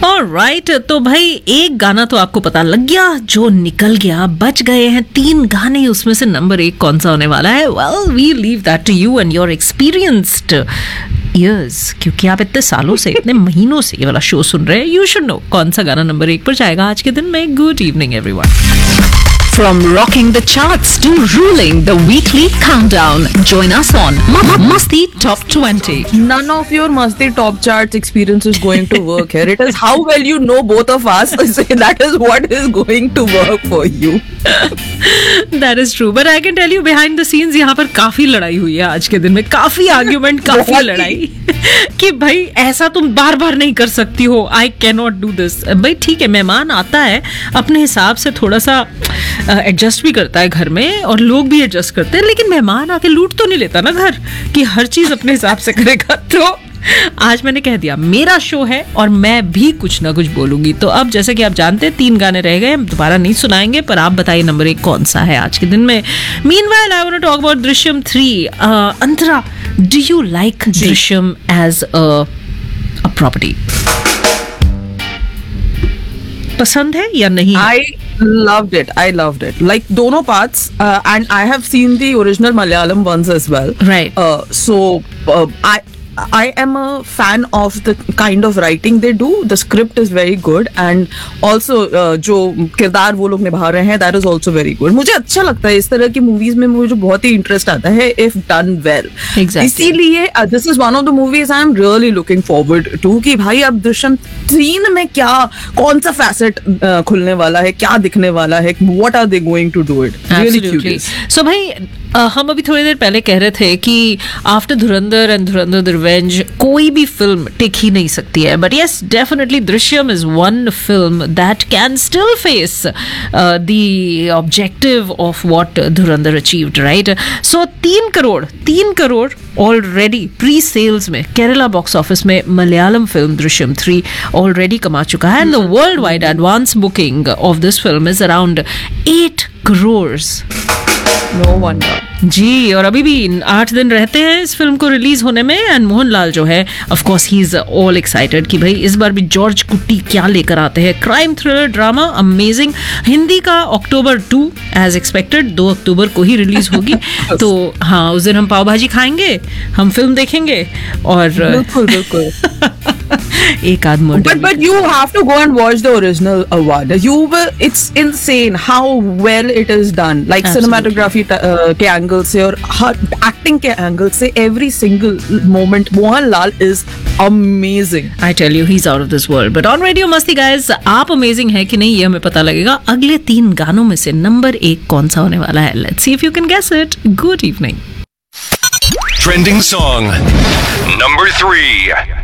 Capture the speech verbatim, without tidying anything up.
Alright, तो भाई एक गाना तो आपको पता लग गया, जो निकल गया, बच गए हैं तीन गाने, उसमें से नंबर एक कौन सा होने वाला है? Well, we leave that to you and your experienced years, क्योंकि आप इतने सालों से, इतने महीनों से ये वाला शो सुन रहे हैं. यू शुड नो कौन सा गाना नंबर एक पर जाएगा आज के दिन में. Good evening everyone. From rocking the charts to ruling the weekly countdown, join us on Masti Top twenty. None of your Masti Top Charts experience is going to work here. It is how well you know both of us. That is what is going to work for you. That is true. But I can tell you behind the scenes यहाँ पर काफी लड़ाई हुई है आज के दिन में. काफी आर्ग्यूमेंट, काफी लड़ाई कि भाई ऐसा तुम बार बार नहीं कर सकती हो. I can not do this. भाई ठीक है, मेहमान आता है अपने हिसाब से थोड़ा सा एडजस्ट भी करता है घर में, और लोग भी एडजस्ट करते हैं, लेकिन मेहमान आके लूट तो नहीं लेता ना घर, कि हर चीज अपने हिसाब से करेगा. तो आज मैंने कह दिया मेरा शो है और मैं भी कुछ ना कुछ बोलूंगी. तो अब जैसे कि आप जानते हैं तीन गाने रह गए, हम दोबारा नहीं सुनाएंगे, पर आप बताइए नंबर एक कौन सा है आज के दिन में. Meanwhile I want to talk about Drishyam three. Antara, do you like Drishyam as a property? पसंद है या नहीं? I loved it. I loved it. Like दोनों parts, uh, and I have seen the original Malayalam ones as well. Right. Uh, so uh, I. I am a fan of the kind of writing they do. The script is very good, and also uh, जो किरदार वो लोग निभा रहे हैं, that is also very good. मुझे अच्छा लगता है इस तरह की मूवीज में, मुझे बहुत ही इंटरेस्ट आता है if done well. Exactly. इसीलिए uh, this is one of the movies I am really looking forward to. कि भाई अब दृश्यम तीन में क्या, कौन सा फैसेट uh, खुलने वाला है, क्या दिखने वाला है, what are they going to do it? Really curious. So भाई uh, हम अभी थोड़ी देर पहले कह रहे थे कि after Dhurandhar and Dhurandhar the revenge कोई भी फिल्म टिक ही नहीं सकती है, but yes definitely Drishyam is one film that can still face the objective of what Dhurandhar achieved, right? सो तीन करोड़ तीन करोड़ ऑलरेडी प्री सेल्स में केरला बॉक्स ऑफिस में Malayalam film Drishyam three already कमा चुका है, and the world wide advance booking of this film is around eight crores. No wonder. जी, और अभी भी आठ दिन रहते हैं इस फिल्म को रिलीज होने में, एंड मोहनलाल जो है of course he is all excited कि भाई इस बार भी जॉर्ज कुट्टी क्या लेकर आते हैं. Crime thriller drama amazing. Hindi का अक्टूबर टू एज एक्सपेक्टेड दो अक्टूबर को ही रिलीज होगी. तो हाँ, उस दिन हम पाव भाजी खाएंगे, हम फिल्म देखेंगे, और बिल्कुल बिल्कुल एक आध murder. But but you have to go and watch the original one. You will. It's insane how well it is done. Like Absolutely. cinematography uh, के एंगल से और एक्टिंग के एंगल से, every single moment Mohanlal is amazing. I tell you, he's out of this world. But on Radio Masti, guys, आप amazing है कि नहीं ये हमें पता लगेगा अगले तीन गानों में से नंबर एक कौन सा होने वाला है. Let's see if you can guess it. Good evening. Trending song number three.